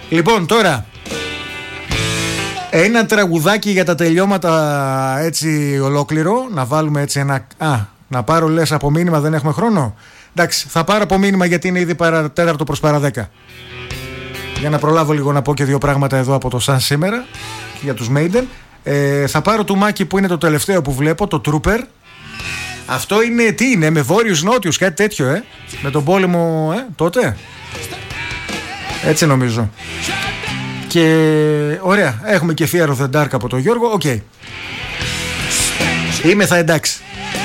Λοιπόν, τώρα ένα τραγουδάκι για τα τελειώματα έτσι ολόκληρο. Να βάλουμε έτσι ένα... να πάρω λες από μήνυμα, δεν έχουμε χρόνο. Εντάξει, θα πάρω από μήνυμα γιατί είναι ήδη παρατέταρτο προς παρά 10. Για να προλάβω λίγο να πω και δύο πράγματα εδώ από το Σαν σήμερα για τους Maiden. Θα πάρω του Μάκη που είναι το τελευταίο που βλέπω, το Trooper. Αυτό είναι, τι είναι, με βόρειους νότιους, κάτι τέτοιο, με τον πόλεμο, τότε. Έτσι νομίζω. Και ωραία, έχουμε και Fear of the Dark από τον Γιώργο. Οκ. Είμαι θα εντάξει.